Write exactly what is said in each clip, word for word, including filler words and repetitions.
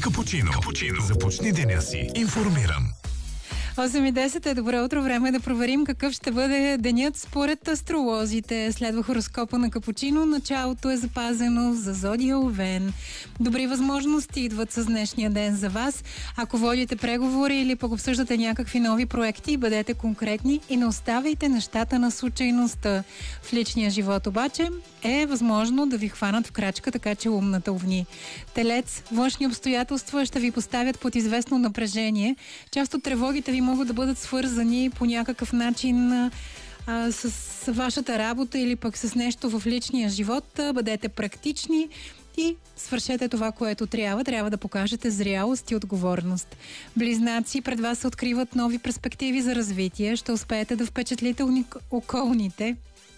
Капучино. Капучино. Започни деня си информиран. осем и десет е добро утро. Време е да проверим какъв ще бъде денят според астролозите. Следва хороскопа на Капучино. Началото е запазено за зодия Овен. Добри възможности идват с днешния ден за вас. Ако водите преговори или пък обсъждате някакви нови проекти, бъдете конкретни и не оставяйте нещата на случайността. В личния живот обаче е възможно да ви хванат в крачка, така че умната овни. Телец, външни обстоятелства ще ви поставят под известно напрежение. Част от тревогите ви могат да бъдат свързани по някакъв начин а, с, с вашата работа или пък с нещо в личния живот. Бъдете практични и свършете това, което трябва. Трябва да покажете зрялост и отговорност. Близнаци, пред вас се откриват нови перспективи за развитие. Ще успеете да впечатлите околните.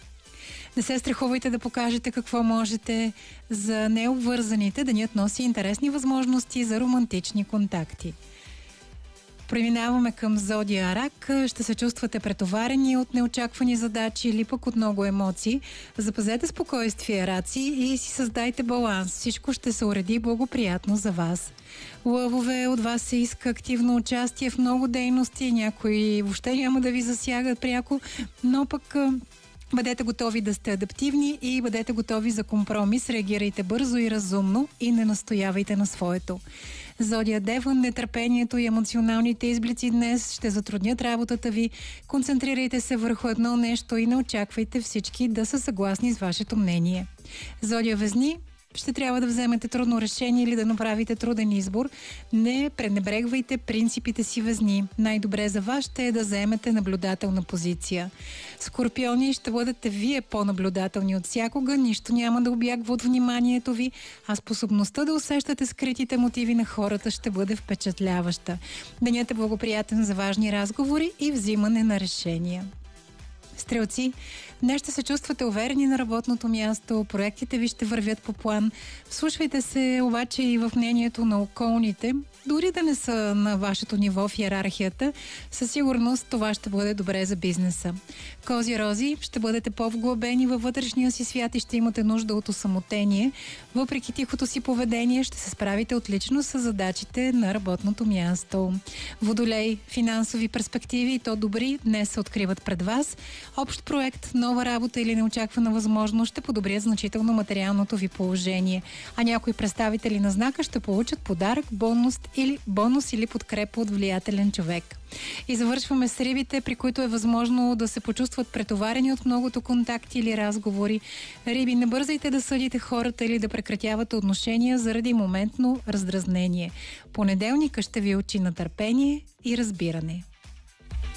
Не се страхувайте да покажете какво можете. За необвързаните денят носи интересни възможности за романтични контакти. Преминаваме към зодия Рак. Ще се чувствате претоварени от неочаквани задачи или пък от много емоции. Запазете спокойствие, раци, и си създайте баланс. Всичко ще се уреди благоприятно за вас. Лъвове, от вас се иска активно участие в много дейности. Някои въобще няма да ви засягат пряко, но пък бъдете готови да сте адаптивни и бъдете готови за компромис. Реагирайте бързо и разумно и не настоявайте на своето. Зодия Девън, нетърпението и емоционалните изблици днес ще затруднят работата ви. Концентрирайте се върху едно нещо и не очаквайте всички да са съгласни с вашето мнение. Зодия Везни, ще трябва да вземете трудно решение или да направите труден избор. Не пренебрегвайте принципите си, Везни. Най-добре за вас ще е да заемете наблюдателна позиция. Скорпиони, ще бъдете вие по-наблюдателни от всякога. Нищо няма да обягва от вниманието ви, а способността да усещате скритите мотиви на хората ще бъде впечатляваща. Денят е благоприятен за важни разговори и взимане на решения. Стрелци, днес ще се чувствате уверени на работното място, проектите ви ще вървят по план. Вслушвайте се обаче и в мнението на околните, дори да не са на вашето ниво в иерархията. Със сигурност това ще бъде добре за бизнеса. Кози рози, ще бъдете по-вглъбени във вътрешния си свят и ще имате нужда от осамотение. Въпреки тихото си поведение ще се справите отлично с задачите на работното място. Водолей, финансови перспективи, и то добри, днес се откриват пред вас. Общ проект, нова работа или неочаквана възможност ще подобрят значително материалното ви положение. А някои представители на знака ще получат подарък, бонус или, бонус или подкрепа от влиятелен човек. И завършваме с рибите, при които е възможно да се почувстват претоварени от многото контакти или разговори. Риби, не бързайте да съдите хората или да прекратявате отношения заради моментно раздразнение. Понеделника ще ви учи на търпение и разбиране.